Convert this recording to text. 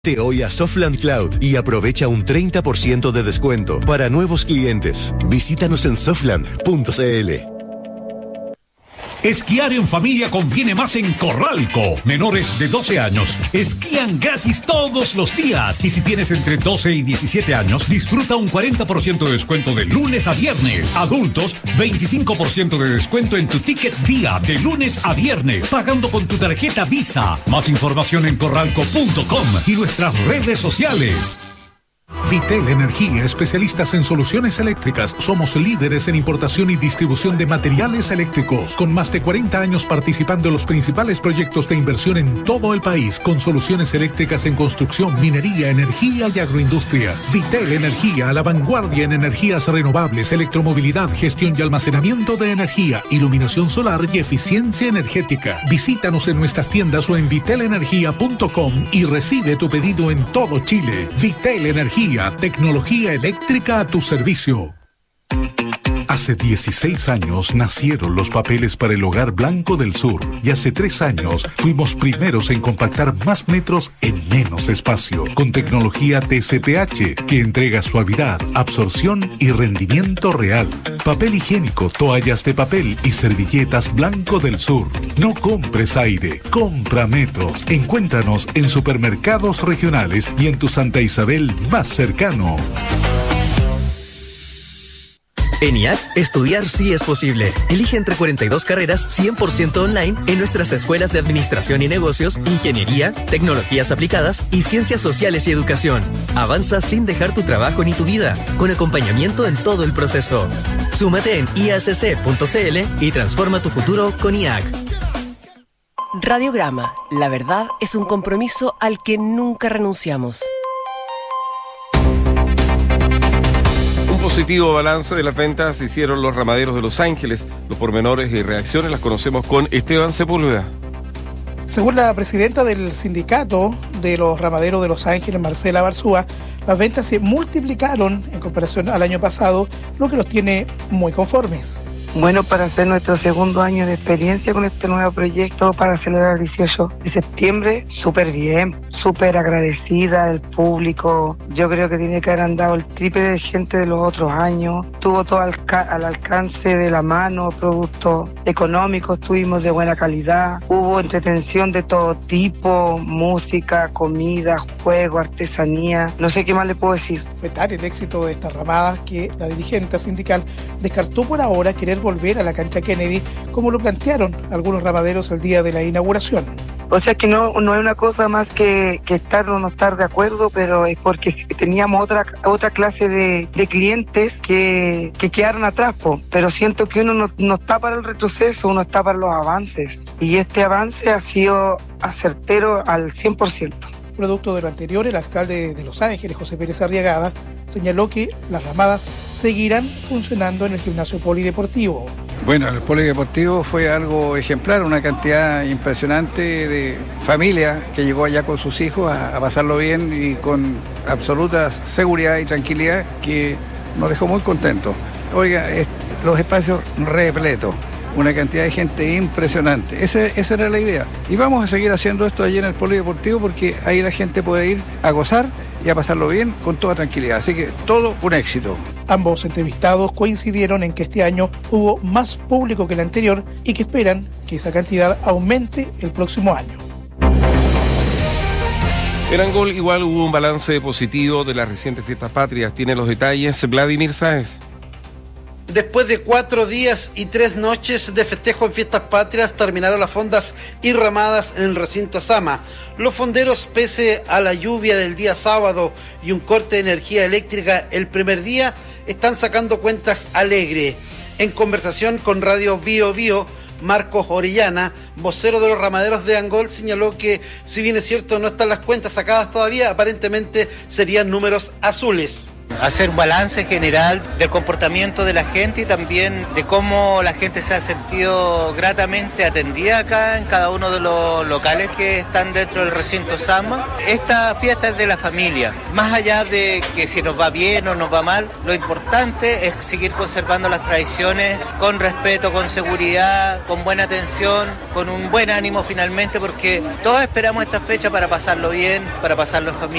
Hoy a Softland Cloud y aprovecha un 30% de descuento para nuevos clientes. Visítanos en softland.cl. Esquiar en familia conviene más en Corralco. Menores de 12 años esquían gratis todos los días. Y si tienes entre 12 y 17 años, disfruta un 40% de descuento de lunes a viernes. Adultos, 25% de descuento en tu ticket día de lunes a viernes, pagando con tu tarjeta Visa. Más información en corralco.com y nuestras redes sociales. Vitel Energía, especialistas en soluciones eléctricas. Somos líderes en importación y distribución de materiales eléctricos, con más de 40 años participando en los principales proyectos de inversión en todo el país, con soluciones eléctricas en construcción, minería, energía y agroindustria. Vitel Energía, a la vanguardia en energías renovables, electromovilidad, gestión y almacenamiento de energía, iluminación solar y eficiencia energética. Visítanos en nuestras tiendas o en vitelenergia.com y recibe tu pedido en todo Chile. Vitel Energía, tecnología eléctrica a tu servicio. Hace 16 años nacieron los papeles para el Hogar Blanco del Sur y hace 3 años fuimos primeros en compactar más metros en menos espacio con tecnología TCPH que entrega suavidad, absorción y rendimiento real. Papel higiénico, toallas de papel y servilletas Blanco del Sur. No compres aire, compra metros. Encuéntranos en supermercados regionales y en tu Santa Isabel más cercano. En IAC, estudiar sí es posible. Elige entre 42 carreras 100% online en nuestras escuelas de Administración y Negocios, Ingeniería, Tecnologías Aplicadas y Ciencias Sociales y Educación. Avanza sin dejar tu trabajo ni tu vida, con acompañamiento en todo el proceso. Súmate en iacc.cl y transforma tu futuro con IAC. Radiograma. La verdad es un compromiso al que nunca renunciamos. Positivo balance de las ventas hicieron los ramaderos de Los Ángeles. Los pormenores y reacciones las conocemos con Esteban Sepúlveda. Según la presidenta del sindicato de los ramaderos de Los Ángeles, Marcela Barzúa, las ventas se multiplicaron en comparación al año pasado, lo que los tiene muy conformes. Bueno, para hacer nuestro segundo año de experiencia con este nuevo proyecto para celebrar el 18 de septiembre, súper bien, súper agradecida el público. Yo creo que tiene que haber andado el triple de gente de los otros años. Tuvo todo al alcance de la mano, productos económicos, tuvimos de buena calidad. Hubo entretención de todo tipo, música, comida, juego, artesanía. No sé qué más le puedo decir. Vetar el éxito de estas ramadas que la dirigente sindical descartó por ahora querer volver a la cancha Kennedy, como lo plantearon algunos ramaderos el día de la inauguración. O sea que no es una cosa más que estar o no estar de acuerdo, pero es porque teníamos otra clase de clientes que quedaron atrás, pero siento que uno no está para el retroceso, uno está para los avances, y este avance ha sido certero al 100%. Producto de lo anterior, el alcalde de Los Ángeles, José Pérez Arriagada, señaló que las ramadas seguirán funcionando en el gimnasio polideportivo. Bueno, el polideportivo fue algo ejemplar, una cantidad impresionante de familia que llegó allá con sus hijos a pasarlo bien y con absoluta seguridad y tranquilidad que nos dejó muy contentos. Oiga, los espacios repletos. Una cantidad de gente impresionante. Esa era la idea. Y vamos a seguir haciendo esto allí en el polideportivo porque ahí la gente puede ir a gozar y a pasarlo bien con toda tranquilidad. Así que todo un éxito. Ambos entrevistados coincidieron en que este año hubo más público que el anterior y que esperan que esa cantidad aumente el próximo año. En Angol igual hubo un balance positivo de las recientes fiestas patrias. Tiene los detalles Vladimir Sáez. Después de 4 días y 3 noches de festejo en fiestas patrias, terminaron las fondas y ramadas en el recinto Sama. Los fonderos, pese a la lluvia del día sábado y un corte de energía eléctrica el primer día, están sacando cuentas alegre. En conversación con Radio Bio Bio, Marcos Orellana, vocero de los ramaderos de Angol, señaló que, si bien es cierto no están las cuentas sacadas todavía, aparentemente serían números azules. hacer un balance general del comportamiento de la gente y también de cómo la gente se ha sentido gratamente atendida acá en cada uno de los locales que están dentro del recinto Sama. Esta fiesta es de la familia, más allá de que si nos va bien o nos va mal, lo importante es seguir conservando las tradiciones con respeto, con seguridad, con buena atención, con un buen ánimo finalmente, porque todos esperamos esta fecha para pasarlo bien, para pasarlo en familia.